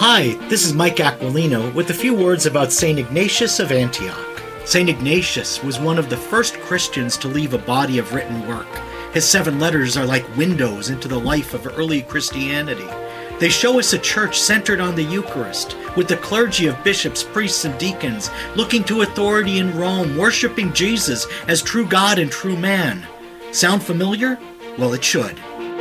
Hi, this is Mike Aquilino with a few words about St. Ignatius of Antioch. St. Ignatius was one of the first Christians to leave a body of written work. His 7 letters are like windows into the life of early Christianity. They show us a church centered on the Eucharist, with the clergy of bishops, priests, and deacons looking to authority in Rome, worshiping Jesus as true God and true man. Sound familiar? Well, it should.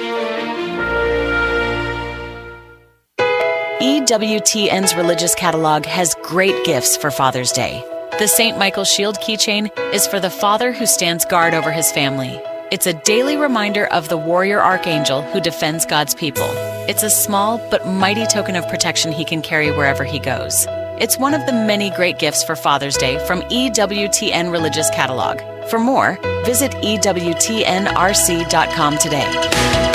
EWTN's religious catalog has great gifts for Father's Day. The St. Michael Shield keychain is for the father who stands guard over his family. It's a daily reminder of the warrior archangel who defends God's people. It's a small but mighty token of protection he can carry wherever he goes. It's one of the many great gifts for Father's Day from EWTN Religious Catalog. For more, visit EWTNRC.com today.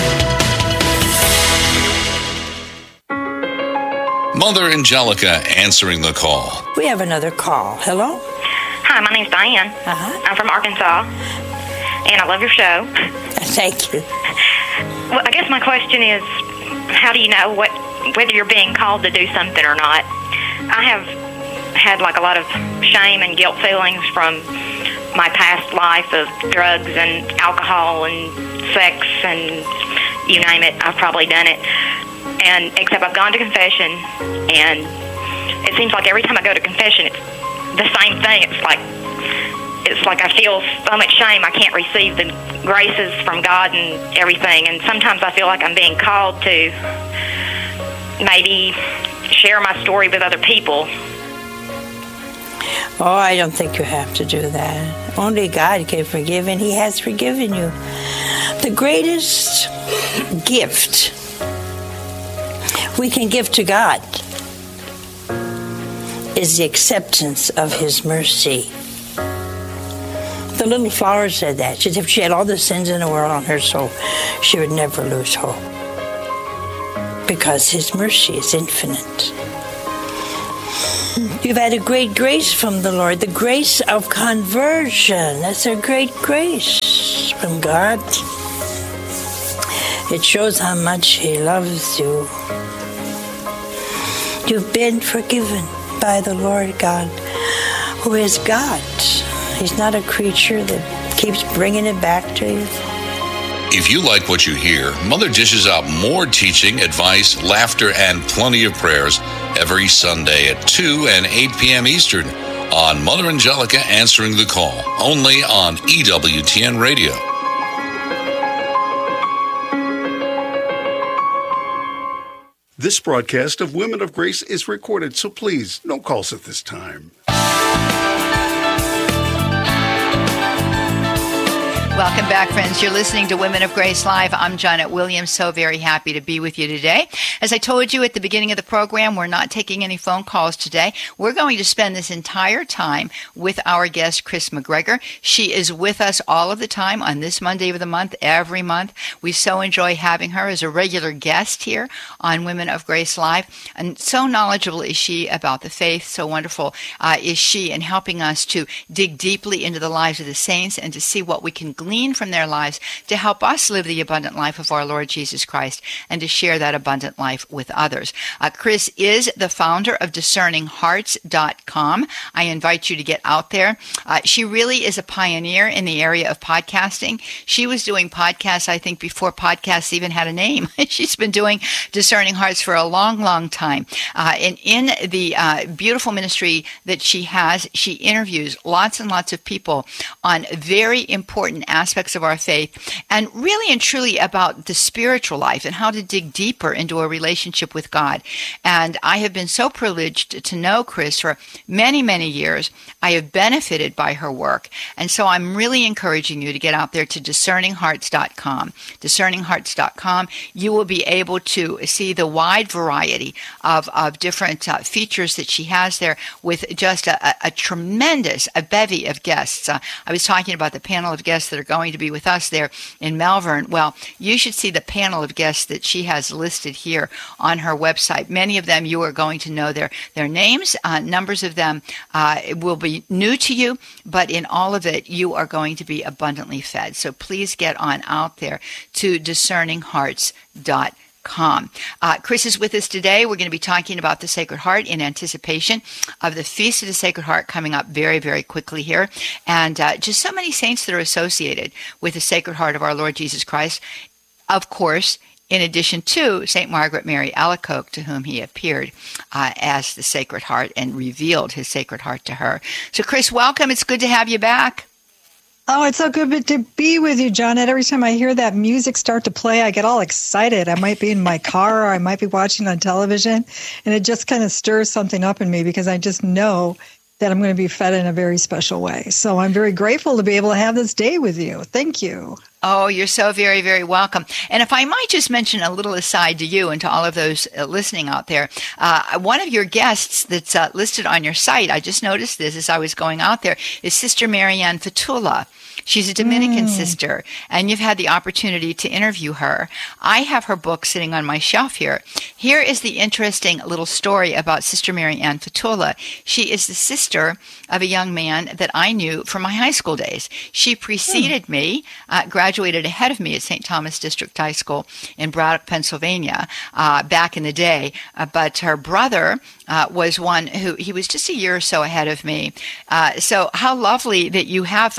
Mother Angelica answering the call. We have another call. Hello? Hi, my name's Diane. I'm from Arkansas, and I love your show. Thank you. Well, I guess my question is, how do you know whether you're being called to do something or not? I have had like a lot of shame and guilt feelings from my past life of drugs and alcohol and sex and you name it, I've probably done it. And except I've gone to confession, and it seems like every time I go to confession, it's the same thing. It's like I feel so much shame I can't receive the graces from God and everything. And sometimes I feel like I'm being called to maybe share my story with other people. Oh, I don't think you have to do that. Only God can forgive, and He has forgiven you. The greatest gift we can give to God is the acceptance of His mercy. The little flower said that. She said if she had all the sins in the world on her soul, she would never lose hope. Because His mercy is infinite. You've had a great grace from the Lord, the grace of conversion. That's a great grace from God. It shows how much He loves you. You've been forgiven by the Lord God, who is God. He's not a creature that keeps bringing it back to you. If you like what you hear, Mother dishes out more teaching, advice, laughter, and plenty of prayers every Sunday at 2 and 8 p.m. Eastern on Mother Angelica Answering the Call, only on EWTN Radio. This broadcast of Women of Grace is recorded, so please, no calls at this time. Welcome back, friends. You're listening to Women of Grace Live. I'm Janet Williams, so very happy to be with you today. As I told you at the beginning of the program, we're not taking any phone calls today. We're going to spend this entire time with our guest, Chris McGregor. She is with us all of the time on this Monday of the month, every month. We so enjoy having her as a regular guest here on Women of Grace Live. And so knowledgeable is she about the faith, so wonderful is she in helping us to dig deeply into the lives of the saints and to see what we can glean from their lives to help us live the abundant life of our Lord Jesus Christ and to share that abundant life with others. Chris is the founder of DiscerningHearts.com. I invite you to get out there. She really is a pioneer in the area of podcasting. She was doing podcasts, I think, before podcasts even had a name. She's been doing Discerning Hearts for a long, long time. And in the beautiful ministry that she has, she interviews lots and lots of people on very important aspects of our faith and really and truly about the spiritual life and how to dig deeper into a relationship with God. And I have been so privileged to know Chris for many, many years. I have benefited by her work. And so I'm really encouraging you to get out there to DiscerningHearts.com. DiscerningHearts.com. You will be able to see the wide variety of different features that she has there with just a tremendous bevy of guests. I was talking about the panel of guests that are going to be with us there in Malvern. Well, you should see the panel of guests that she has listed here on her website. Many of them you are going to know their names. Numbers of them will be new to you, but in all of it, you are going to be abundantly fed. So please get on out there to DiscerningHearts.com. Chris is with us today. We're going to be talking about the Sacred Heart in anticipation of the Feast of the Sacred Heart coming up very, very quickly here. And just so many saints that are associated with the Sacred Heart of our Lord Jesus Christ. Of course, in addition to St. Margaret Mary Alacoque, to whom he appeared as the Sacred Heart and revealed his Sacred Heart to her. So, Chris, welcome. It's good to have you back. Oh, it's so good to be with you, Janet. Every time I hear that music start to play, I get all excited. I might be in my car or I might be watching on television, and it just kind of stirs something up in me because I just know that I'm going to be fed in a very special way. So I'm very grateful to be able to have this day with you. Thank you. Oh, you're so very, very welcome. And if I might just mention a little aside to you and to all of those listening out there, one of your guests that's listed on your site, I just noticed this as I was going out there, is Sister Marianne Fatula. She's a Dominican sister, and you've had the opportunity to interview her. I have her book sitting on my shelf here. Here is the interesting little story about Sister Marianne Fatula. She is the sister of a young man that I knew from my high school days. She preceded me, graduated ahead of me at St. Thomas District High School in Braddock, Pennsylvania, back in the day. But her brother was one who, he was just a year or so ahead of me. So how lovely that you have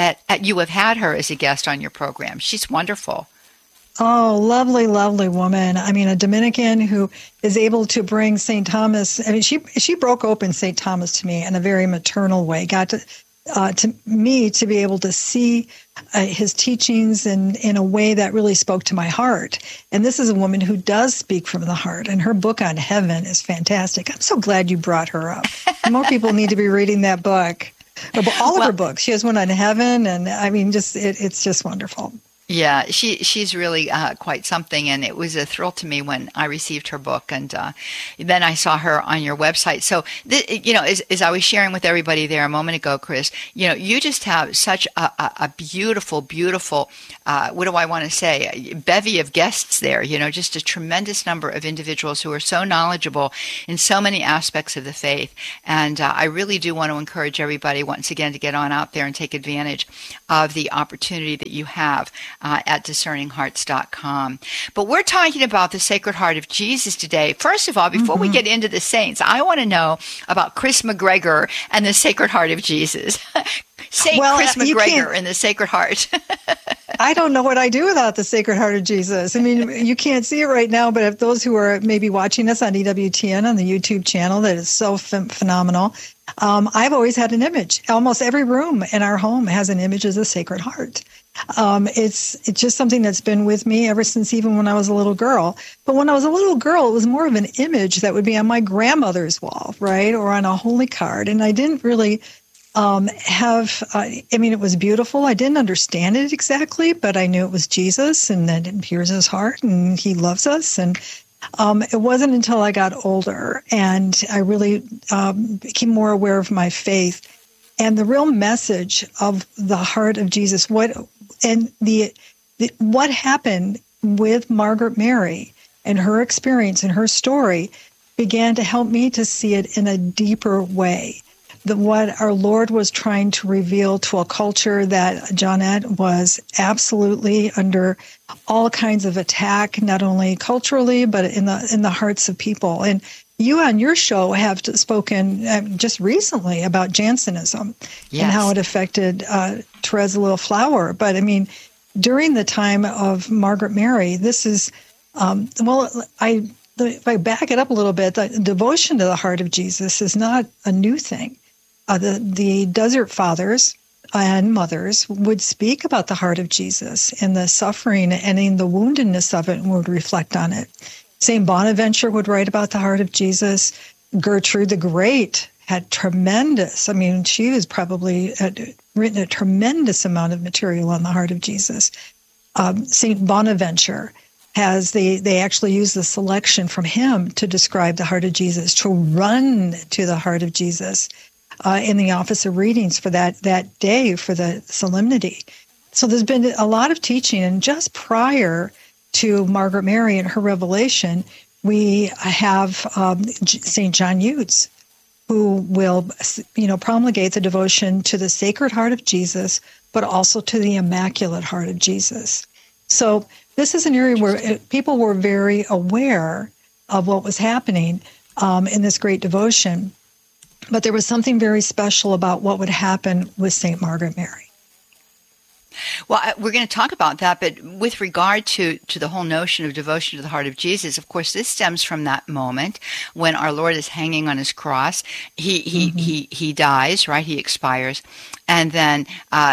had her as a guest on your program. She's wonderful. Oh, lovely, lovely woman. I mean, a Dominican who is able to bring St. Thomas. I mean, she broke open St. Thomas to me in a very maternal way. Got to me to be able to see his teachings in a way that really spoke to my heart. And this is a woman who does speak from the heart, and her book on heaven is fantastic. I'm so glad you brought her up. More people need to be reading that book. All of her books. She has one on heaven, and I mean, it's just wonderful. Yeah, she's really quite something, and it was a thrill to me when I received her book, and then I saw her on your website. So, as I was sharing with everybody there a moment ago, Chris, you just have such a beautiful, beautiful, what do I want to say, bevy of guests there, just a tremendous number of individuals who are so knowledgeable in so many aspects of the faith. And I really do want to encourage everybody once again to get on out there and take advantage of the opportunity that you have at discerninghearts.com. But we're talking about the Sacred Heart of Jesus today. First of all, before we get into the saints, I want to know about Chris McGregor and the Sacred Heart of Jesus. Chris McGregor and the Sacred Heart. I don't know what I do without the Sacred Heart of Jesus. I mean, you can't see it right now, but if those who are maybe watching us on EWTN on the YouTube channel, that is so phenomenal. I've always had an image. Almost every room in our home has an image of the Sacred Heart. It's just something that's been with me ever since even when I was a little girl. But when I was a little girl, it was more of an image that would be on my grandmother's wall, right, or on a holy card. And I didn't really it was beautiful. I didn't understand it exactly, but I knew it was Jesus, and that here's his heart, and he loves us. And it wasn't until I got older and I really became more aware of my faith and the real message of the heart of Jesus. What happened with Margaret Mary and her experience and her story began to help me to see it in a deeper way. What our Lord was trying to reveal to a culture that, Johnette, was absolutely under all kinds of attack, not only culturally, but in the hearts of people. And you on your show have spoken just recently about Jansenism and how it affected Therese Lil-Flower. But I mean, during the time of Margaret Mary, this is, if I back it up a little bit, the devotion to the heart of Jesus is not a new thing. The Desert Fathers and mothers would speak about the heart of Jesus and the suffering and in the woundedness of it, and would reflect on it. St. Bonaventure would write about the heart of Jesus. Gertrude the Great had she was probably had written a tremendous amount of material on the heart of Jesus. St. Bonaventure they actually use the selection from him to describe the heart of Jesus, to run to the heart of Jesus in the office of readings for that day for the solemnity. So there's been a lot of teaching, and just prior to Margaret Mary and her revelation, we have St. John Eudes, who will promulgate the devotion to the Sacred Heart of Jesus, but also to the Immaculate Heart of Jesus. So this is an area where people were very aware of what was happening in this great devotion. But there was something very special about what would happen with St. Margaret Mary. Well, we're going to talk about that, but with regard to the whole notion of devotion to the heart of Jesus, of course, this stems from that moment when our Lord is hanging on his cross. He dies, right? He expires. And then,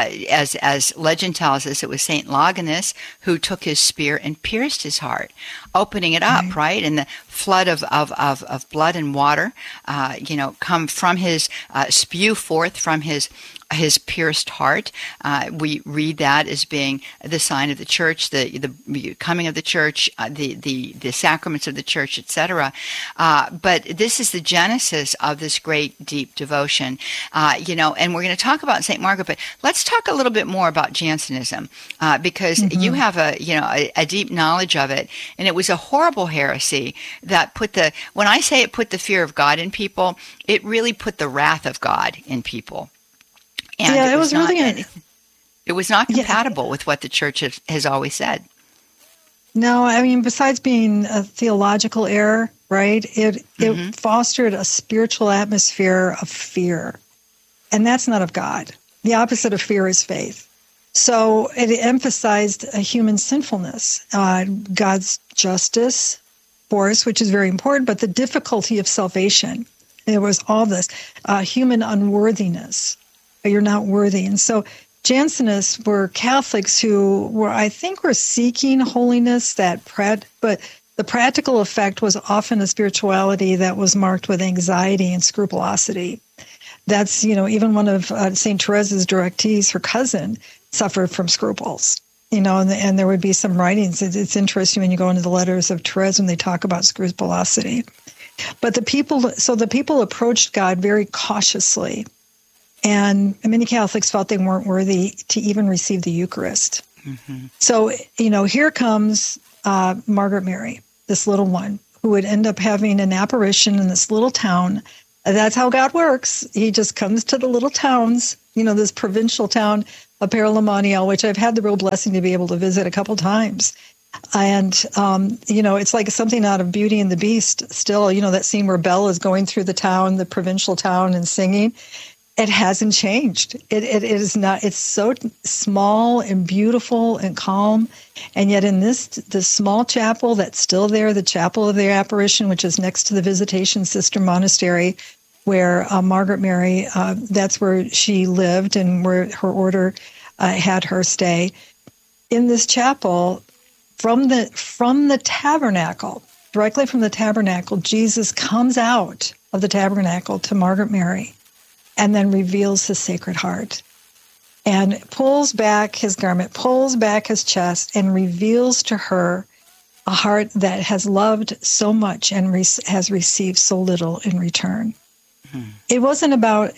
as legend tells us, it was Saint Longinus who took his spear and pierced his heart, opening it up, right? And the flood of blood and water, come from his, spew forth from his pierced heart. We read that as being the sign of the church, the coming of the church, the sacraments of the church, etc. But this is the genesis of this great deep devotion, and we're going to talk about St. Margaret, but let's talk a little bit more about Jansenism, because you have a deep knowledge of it, and it was a horrible heresy that when I say it put the fear of God in people, it really put the wrath of God in people. And it was really it was not compatible with what the church has always said. No, I mean, besides being a theological error, right, it fostered a spiritual atmosphere of fear. And that's not of God. The opposite of fear is faith. So it emphasized a human sinfulness, God's justice, of course, which is very important, but the difficulty of salvation. There was all this human unworthiness. You're not worthy. And so Jansenists were Catholics who were seeking holiness, but the practical effect was often a spirituality that was marked with anxiety and scrupulosity. That's, even one of St. Therese's directees, her cousin, suffered from scruples, and there would be some writings. It's interesting when you go into the letters of Therese when they talk about scrupulosity. But the people approached God very cautiously. And many Catholics felt they weren't worthy to even receive the Eucharist. Mm-hmm. So, here comes Margaret Mary, this little one, who would end up having an apparition in this little town. That's how God works. He just comes to the little towns, this provincial town of Pere-la-Monial, which I've had the real blessing to be able to visit a couple times. And, it's like something out of Beauty and the Beast still, that scene where Belle is going through the town, the provincial town, and singing. It hasn't changed. It is not. It's so small and beautiful and calm, and yet in this small chapel that's still there, the Chapel of the Apparition, which is next to the Visitation Sister Monastery, where Margaret Mary, that's where she lived and where her order had her stay. In this chapel, from the tabernacle, directly from the tabernacle, Jesus comes out of the tabernacle to Margaret Mary, and then reveals his Sacred Heart and pulls back his garment, pulls back his chest, and reveals to her a heart that has loved so much and has received so little in return. Hmm. It wasn't about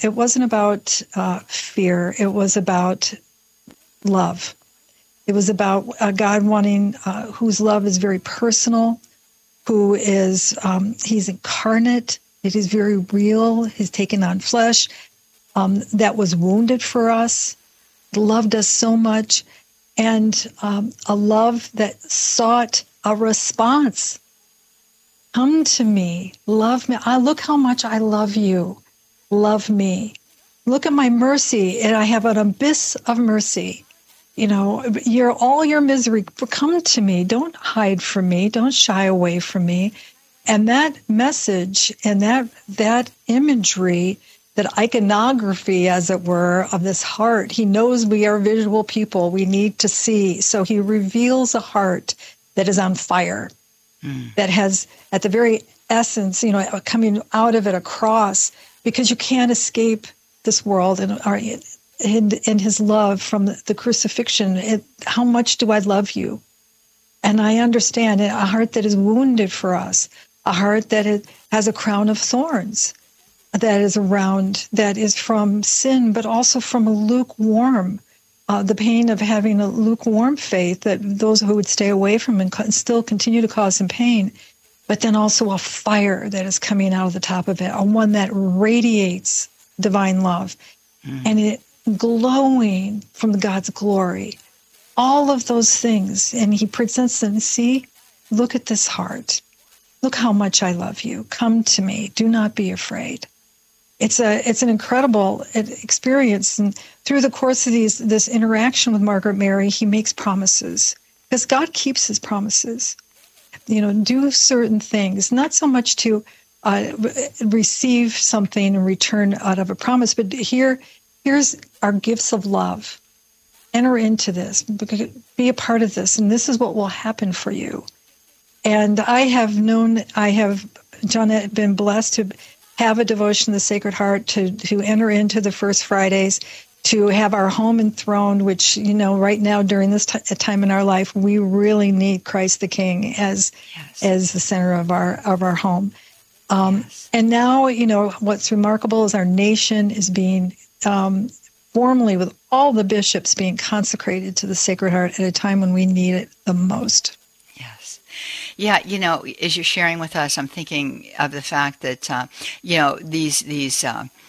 fear. It was about love. It was about God wanting, whose love is very personal, who is, he's incarnate. It is very real. He's taken on flesh, that was wounded for us, loved us so much, and a love that sought a response. Come to me, love me. Look how much I love you. Love me. Look at my mercy, and I have an abyss of mercy. All your misery. Come to me. Don't hide from me. Don't shy away from me. And that message and that imagery, that iconography, as it were, of this heart, he knows we are visual people. We need to see. So he reveals a heart that is on fire, that has, at the very essence, coming out of it, a cross, because you can't escape this world and in his love from the crucifixion. How much do I love you? And I understand it, a heart that is wounded for us, a heart that has a crown of thorns that is around, that is from sin, but also from a lukewarm, the pain of having a lukewarm faith, that those who would stay away from and still continue to cause him pain, but then also a fire that is coming out of the top of it, a one that radiates divine love, and it glowing from God's glory. all of those things. And he presents them. See, look at this heart. Look how much I love you. Come to me. Do not be afraid. It's an incredible experience. And through the course of this interaction with Margaret Mary, he makes promises, because God keeps his promises. Do certain things, not so much to receive something in return out of a promise, but here's our gifts of love. Enter into this, be a part of this, and this is what will happen for you. And I have, Johnette, been blessed to have a devotion to the Sacred Heart, to enter into the First Fridays, to have our home enthroned, which, right now during this time in our life, we really need Christ the King as the center of our home. And now, what's remarkable is our nation is being formally, with all the bishops being consecrated to the Sacred Heart at a time when we need it the most. Yes. Yeah, as you're sharing with us, I'm thinking of the fact that, these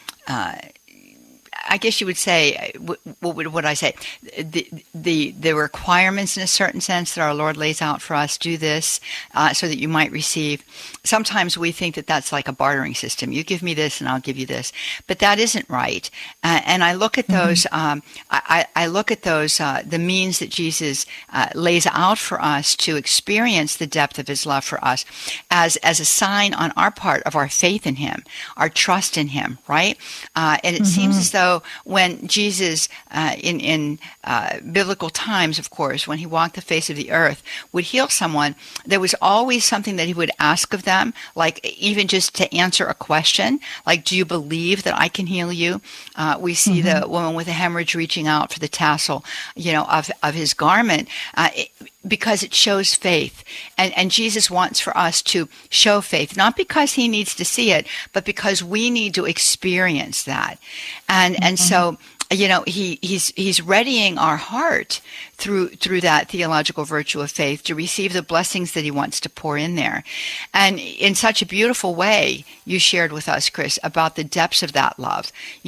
I guess you would say, what would I say? The requirements, in a certain sense, that our Lord lays out for us, do this so that you might receive. Sometimes we think that that's like a bartering system. You give me this and I'll give you this. But that isn't right. And I look at those, I look at those, the means that Jesus lays out for us to experience the depth of his love for us as a sign on our part of our faith in him, our trust in him, right? And it seems as though when Jesus, in biblical times, of course, when he walked the face of the earth, would heal someone, there was always something that he would ask of them, like even just to answer a question, like, do you believe that I can heal you? We see the woman with a hemorrhage reaching out for the tassel, of his garment, because it shows faith. And Jesus wants for us to show faith, not because he needs to see it, but because we need to experience that. And so, he's readying our heart through that theological virtue of faith to receive the blessings that he wants to pour in there. And in such a beautiful way, you shared with us, Chris, about the depths of that love.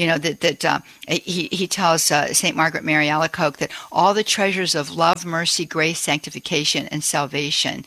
He tells St. Margaret Mary Alacoque that all the treasures of love, mercy, grace, sanctification, and salvation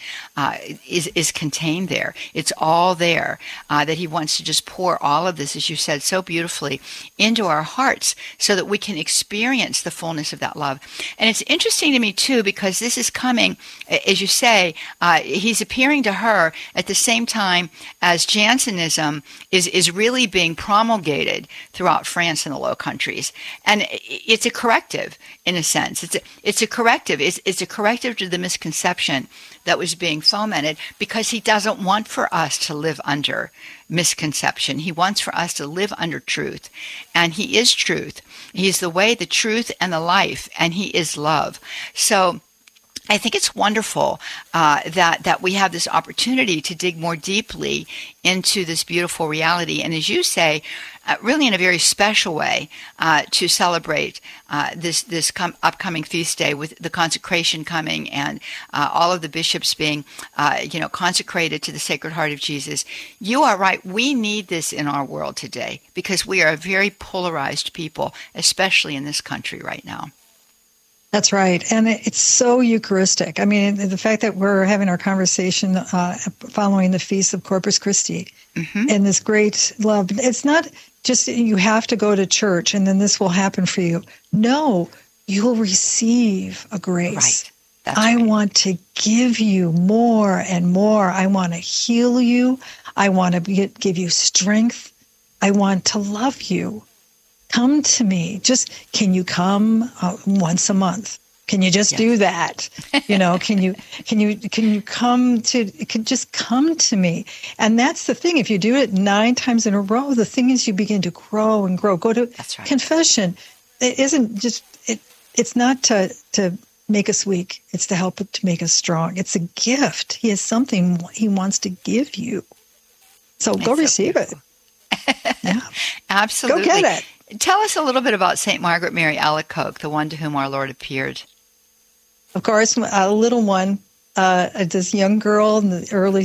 is contained there. It's all there, that he wants to just pour all of this, as you said so beautifully, into our hearts so that we can experience the fullness of that love. And it's interesting to me, too, because this is coming, as you say, he's appearing to her at the same time as Jansenism is really being promulgated throughout France and the Low Countries. And it's a corrective, in a sense. It's a corrective. It's a corrective to the misconception that was being fomented, because he doesn't want for us to live under misconception. He wants for us to live under truth. And he is truth. He's the way, the truth, and the life, and he is love. So I think it's wonderful that we have this opportunity to dig more deeply into this beautiful reality. And as you say, really in a very special way, to celebrate this upcoming feast day, with the consecration coming and all of the bishops being, consecrated to the Sacred Heart of Jesus. You are right. We need this in our world today, because we are a very polarized people, especially in this country right now. That's right. And it's so Eucharistic. I mean, the fact that we're having our conversation following the Feast of Corpus Christi and this great love, it's not just you have to go to church and then this will happen for you. No, you'll receive a grace. Right. That's I right. want to give you more and more. I want to heal you. I want to give you strength. I want to love you. Come to me. Can you come once a month? Can you just do that? Can you come just come to me? And that's the thing. If you do it 9 times in a row, the thing is you begin to grow and grow. Go to confession. It isn't just, it's not to make us weak. It's to help to make us strong. It's a gift. He has something he wants to give you. So go receive it. Yeah. Absolutely. Go get it. Tell us a little bit about St. Margaret Mary Alacoque, the one to whom our Lord appeared. Of course, a little one, this young girl in the early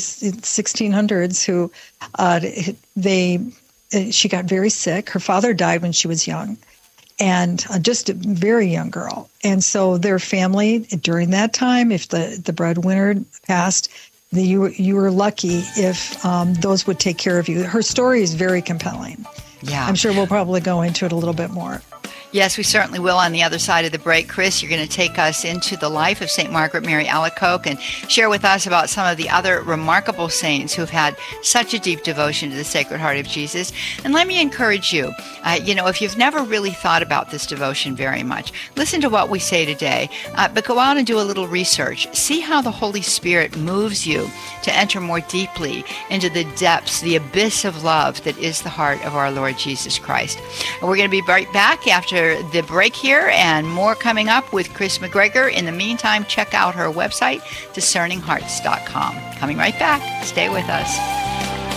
1600s who she got very sick. Her father died when she was young. and just a very young girl. And so their family, during that time, if the breadwinner passed, you were lucky if those would take care of you. Her story is very compelling. Yeah. I'm sure we'll probably go into it a little bit more. Yes, we certainly will on the other side of the break. Chris, you're going to take us into the life of St. Margaret Mary Alacoque and share with us about some of the other remarkable saints who've had such a deep devotion to the Sacred Heart of Jesus. And let me encourage you, if you've never really thought about this devotion very much, listen to what we say today, but go out and do a little research. See how the Holy Spirit moves you to enter more deeply into the depths, the abyss of love that is the heart of our Lord Jesus Christ. And we're going to be right back after the break here, and more coming up with Chris McGregor. In the meantime, check out her website, discerninghearts.com. Coming right back. Stay with us.